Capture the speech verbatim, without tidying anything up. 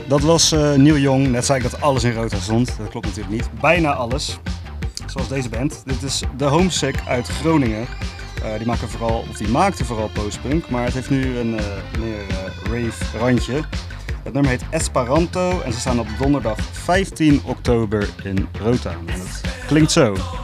dat was uh, Neil Young. Net zei ik dat alles in Rota stond. Dat klopt natuurlijk niet. Bijna alles. Zoals deze band. Dit is The Homesick uit Groningen. Uh, die maken vooral, of die maakte vooral postpunk, maar het heeft nu een uh, meer uh, rave randje. Het nummer heet Esperanto en ze staan op donderdag vijftien oktober in Rota. En het klinkt zo.